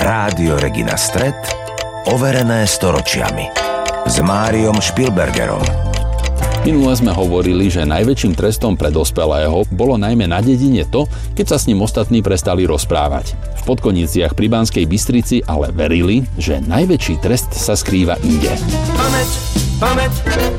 Rádio Regina Stret, overené storočiami. S Máriom Špilbergerom. Minule sme hovorili, že najväčším trestom pre dospelého bolo najmä na dedine to, keď sa s ním ostatní prestali rozprávať. V Podkoniciach pri Banskej Bystrici ale verili, že najväčší trest sa skrýva inde. Pamäť, pamäť,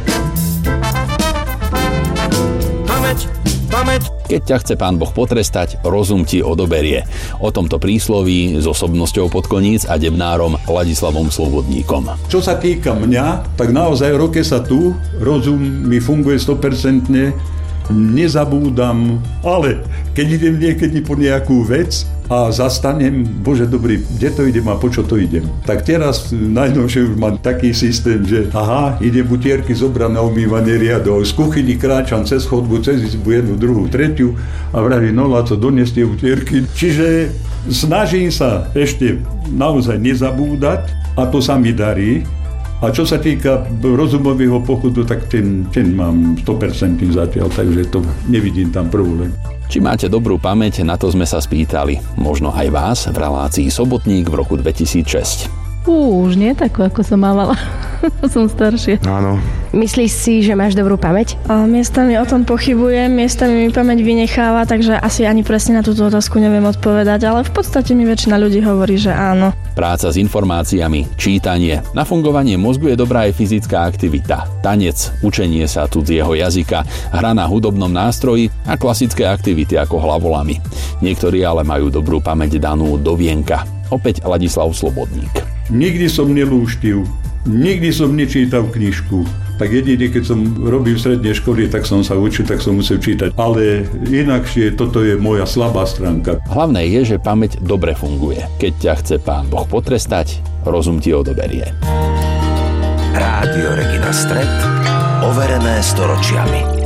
pamäť, pamäť. Keď ťa chce Pán Boh potrestať, rozum ti odoberie. O tomto prísloví s osobnosťou Podkoníc a debnárom Ladislavom Slobodníkom. Čo sa týka mňa, tak naozaj roke sa tu, rozum mi funguje 100%, nezabúdam, ale keď idem niekedy po nejakú vec a zastanem, Bože dobrý, kde to idem a po čo to idem? Tak teraz najnovšie už mám taký systém, že idem butierky zobrať na umývanie riadov, z kuchyni kráčam cez chodbu, cez izbu, jednu, druhú, tretiu a vravím, no Laco, donies tie butierky. Čiže snažím sa ešte naozaj nezabúdať a to sa mi darí. A čo sa týka rozumového pochodu, tak ten mám 100% zatiaľ, takže to nevidím tam problém. Či máte dobrú pamäť, na to sme sa spýtali. Možno aj vás v relácii Sobotník v roku 2006. Už nie takú, ako som mávala. Som staršia. Áno. Myslíš si, že máš dobrú pamäť? Miestami o tom pochybujem, miestami mi pamäť vynecháva, takže asi ani presne na túto otázku neviem odpovedať, ale v podstate mi väčšina ľudí hovorí, že áno. Práca s informáciami, čítanie. Na fungovanie mozgu je dobrá aj fyzická aktivita. Tanec, učenie sa cudzieho jazyka, hra na hudobnom nástroji a klasické aktivity ako hlavolamy. Niektorí ale majú dobrú pamäť danú do vienka. Opäť Ladislav Slobodník. Nikdy som nelúštil, nikdy som nečítal knižku. Tak jedine, keď som robil v strednej škole, tak som sa učil, tak som musel čítať. Ale inakšie, toto je moja slabá stránka. Hlavné je, že pamäť dobre funguje. Keď ťa chce Pán Boh potrestať, rozum ti odoberie. Rádio Regina Stret, overené storočiami.